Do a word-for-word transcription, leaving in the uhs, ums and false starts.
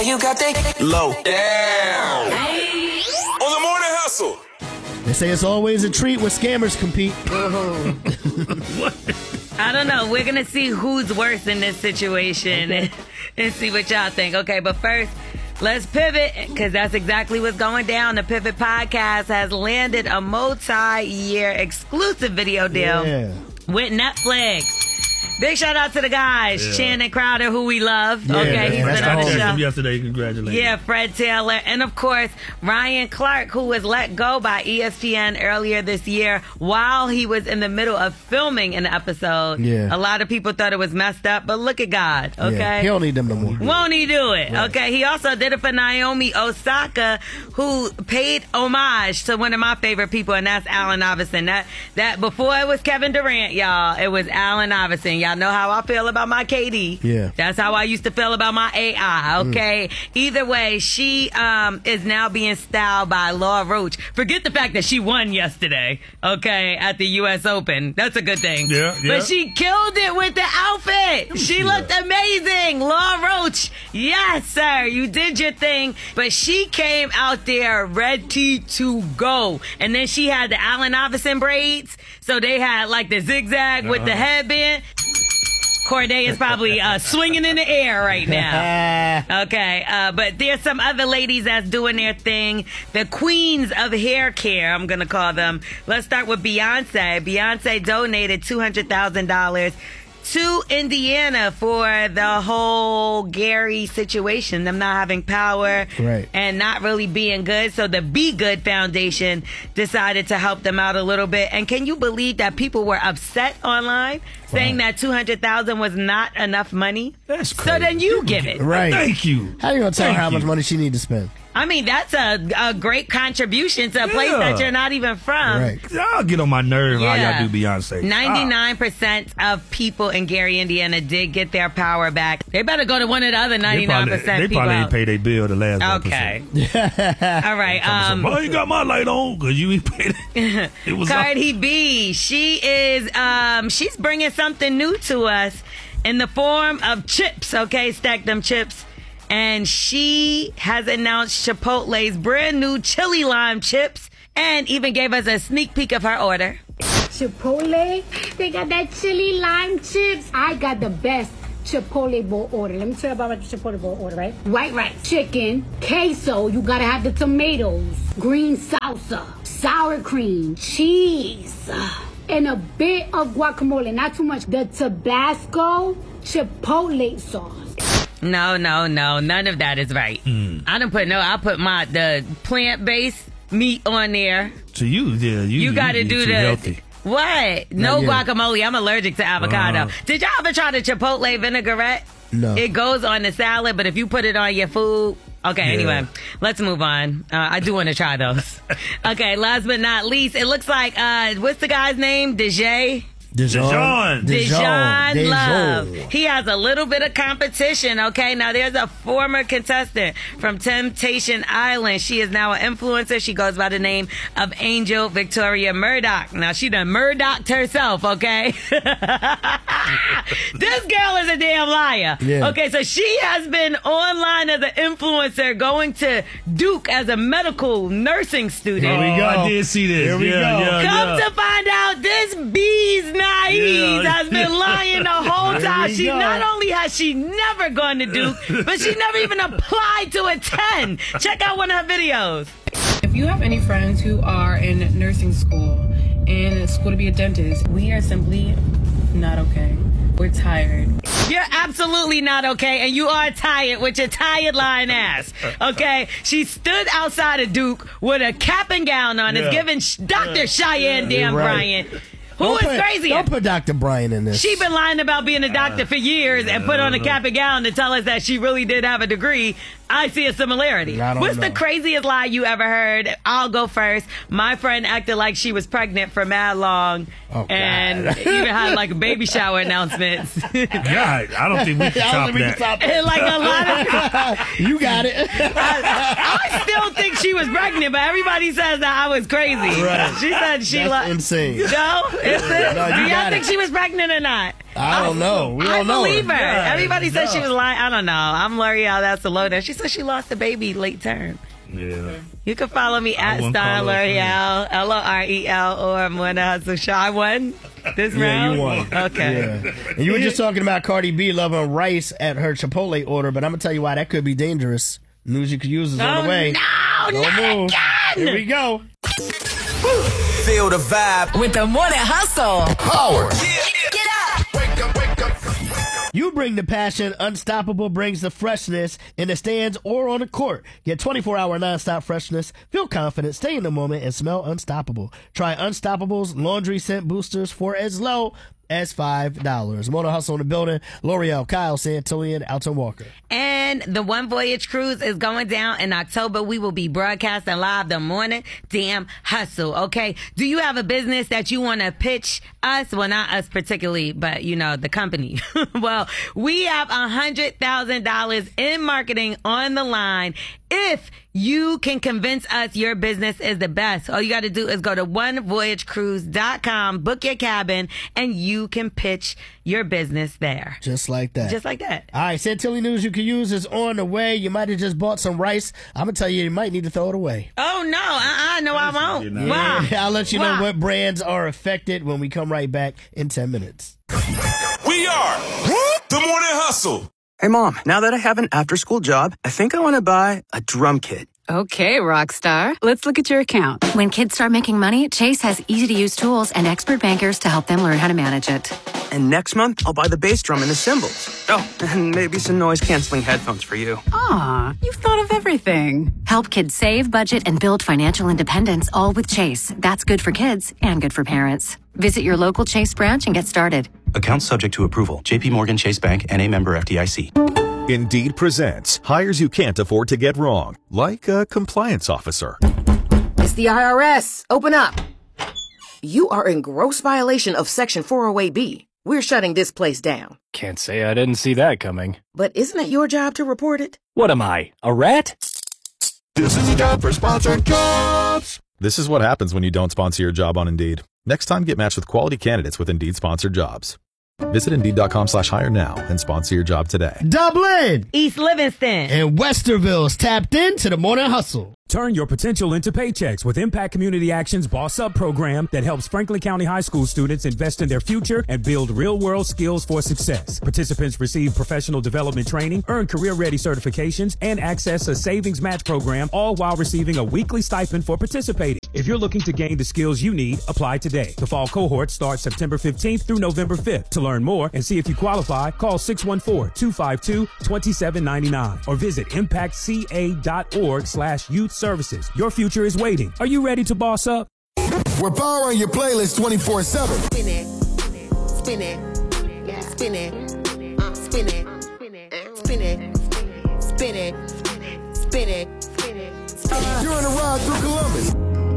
you got that low down. On the Morning Hustle. They say it's always a treat when scammers compete. I don't know. We're going to see who's worse in this situation and, and see what y'all think. Okay, but first, let's pivot because that's exactly what's going down. The Pivot Podcast has landed a multi-year exclusive video deal Yeah. with Netflix. Big shout out to the guys, Yeah. Channing Crowder, who we love. Yeah, okay, man, he's that's been on the the homie. show. Yesterday, congratulations. Yeah, Fred Taylor. And, of course, Ryan Clark, who was let go by E S P N earlier this year while he was in the middle of filming an episode. Yeah. A lot of people thought it was messed up, but look at God, okay? Yeah, he don't need them no more. Won't he do it? Right. Okay, he also did it for Naomi Osaka, who paid homage to one of my favorite people, and that's Allen Iverson. That, that before it was Kevin Durant, y'all, it was Allen Iverson. Y'all know how I feel about my K D. Yeah. That's how I used to feel about my A I, okay? Mm. Either way, she um, is now being styled by Laura Roach. Forget the fact that she won yesterday, okay, at the U S Open. That's a good thing. Yeah, yeah. But she killed it with the outfit. She Yeah. looked amazing. Laura Roach, yes, sir, you did your thing. But she came out there ready to go. And then she had the Allen Iverson braids. So they had like the zigzag uh-huh. with the headband. Corday is probably uh, swinging in the air right now. Okay, uh, but there's some other ladies that's doing their thing. The queens of hair care, I'm going to call them. Let's start with Beyonce. Beyonce donated two hundred thousand dollars to Indiana for the whole Gary situation, them not having power right. and not really being good. So the Be Good Foundation decided to help them out a little bit. And can you believe that people were upset online saying wow. that two hundred thousand dollars was not enough money? That's crazy. So then you give it. Right. Thank you. How you going to tell Thank her how you. much money she need to spend? I mean, that's a, a great contribution to a place Yeah. that you're not even from. Right. Y'all get on my nerve how Yeah. y'all do Beyonce. ninety-nine percent of people in Gary, Indiana did get their power back. They better go to one of the other They ninety-nine probably, percent they people. probably ain't pay their bill the last Okay. episode. All right. Um, Um, well, you got my light on because you ain't paid it. It was Cardi B, she is, um, she's bringing something new to us in the form of chips, okay? Stack them chips. And she has announced Chipotle's brand new chili lime chips and even gave us a sneak peek of her order. Chipotle, they got that chili lime chips. I got the best Chipotle bowl order. Let me tell you about my Chipotle bowl order, right? White rice, chicken, queso, you gotta have the tomatoes, green salsa, sour cream, cheese, and a bit of guacamole, not too much. The Tabasco Chipotle sauce. No, no, no. None of that is right. Mm. I don't put no, I put my, the plant-based meat on there. To you, yeah. You, You got to you do too the... healthy. What? No yet. guacamole. I'm allergic to avocado. Uh-huh. Did y'all ever try the Chipotle vinaigrette? No. It goes on the salad, but if you put it on your food... Okay, Yeah. anyway, let's move on. Uh, I do want to try those. Okay, last but not least, it looks like, uh, what's the guy's name? DeJay? Dijon. Dijon Love. He has a little bit of competition, okay? Now, there's a former contestant from Temptation Island. She is now an influencer. She goes by the name of Angel Victoria Murdoch. Now, she done Murdoch herself, okay? This girl is a damn liar. Yeah. Okay, so she has been online as an influencer going to Duke as a medical nursing student. Here we go. I did see this. Here we yeah, go. Yeah, Come yeah. to find out, this bee's naive Yeah. has been lying the whole time. we She go. not only has she never gone to Duke, but she never even applied to attend. Check out one of her videos. If you have any friends who are in nursing school and school to be a dentist, we are simply not okay. We're tired. You're absolutely not okay, and you are tired with your tired lying ass. Okay? She stood outside of Duke with a cap and gown on. It's Yeah. giving Sh- Doctor Cheyenne You're Dan right. Bryant. Who Don't is put- crazy? Don't put Doctor Brian in this. She been lying about being a doctor for years and put on a cap and gown to tell us that she really did have a degree. I see a similarity. I don't What's know. the craziest lie you ever heard? I'll go first. My friend acted like she was pregnant for mad long Oh, and God. even had like baby shower announcements. God, I don't think we can I top don't think we that. can top And like a lot of that. You got it. I still think she was pregnant, but everybody says that I was crazy. Right. She said she That's li- insane. No? It's it? No, you Do y'all got think it. she was pregnant or not? I don't know. We I don't know. believe her. Yeah, Everybody said she yeah. was lying. I don't know. I'm L'Oreal. That's the lowdown. She said she lost a baby late term. Yeah. You can follow me at wouldn't Star follow L'Oreal, L O R E L, or Morning Hustle Show. I won this Yeah, round? you won. Okay. Yeah. And you were just talking about Cardi B loving rice at her Chipotle order, but I'm going to tell you why that could be dangerous. News you could use is on Oh, the way. no, Don't not move. again. Here we go. Feel the vibe. With the Morning Hustle. Power. Get up. Wake up, wake up. You bring the passion, Unstoppable brings the freshness in the stands or on the court. Get twenty-four hour nonstop freshness, feel confident, stay in the moment, and smell unstoppable. Try Unstoppable's laundry scent boosters for as low as five dollars. Morning Hustle in the building. L'Oreal, Kyle Santillian, Alton Walker. And the One Voyage Cruise is going down in October. We will be broadcasting live the Morning Damn Hustle, okay? Do you have a business that you want to pitch us? Well, not us particularly, but, you know, the company. Well, we have one hundred thousand dollars in marketing on the line. If you can convince us your business is the best, all you got to do is go to one voyage cruise dot com, book your cabin, and you can pitch your business there. Just like that. Just like that. All right, Santilli news you can use is on the way. You might have just bought some rice. I'm going to tell you, you might need to throw it away. Oh, no. Uh-uh. No, I won't. not. Wow. I'll let you Wow. know what brands are affected when we come right back in ten minutes. We are the Morning Hustle. Hey, Mom, now that I have an after-school job, I think I want to buy a drum kit. Okay, Rockstar. Let's look at your account. When kids start making money, Chase has easy-to-use tools and expert bankers to help them learn how to manage it. And next month, I'll buy the bass drum and the cymbals. Oh, and maybe some noise-canceling headphones for you. Aw, you've thought of everything. Help kids save, budget, and build financial independence, all with Chase. That's good for kids and good for parents. Visit your local Chase branch and get started. Account subject to approval. J P Morgan Chase Bank, N A member F D I C. Indeed presents hires you can't afford to get wrong, like a compliance officer. It's the I R S. Open up. You are in gross violation of Section four oh eight B. We're shutting this place down. Can't say I didn't see that coming. But isn't it your job to report it? What am I, a rat? This is a job for sponsored jobs. This is what happens when you don't sponsor your job on Indeed. Next time, get matched with quality candidates with Indeed sponsored jobs. Visit Indeed.com slash hire now and sponsor your job today. Dublin, East Livingston, and Westerville's tapped into the Morning Hustle. Turn your potential into paychecks with Impact Community Action's Boss Up program that helps Franklin County High School students invest in their future and build real-world skills for success. Participants receive professional development training, earn career-ready certifications, and access a savings match program, all while receiving a weekly stipend for participating. If you're looking to gain the skills you need, apply today. The fall cohort starts September fifteenth through November fifth. To learn more and see if you qualify, call six one four, two five two, two seven nine nine or visit impactca.org slash youth services. Your future is waiting. Are you ready to boss up? We're powering your playlist twenty-four seven. Spin it, spin it, yeah. spin it, uh, spin it, spin it, spin it, spin it, spin it, spin it. You're in a ride through Columbus.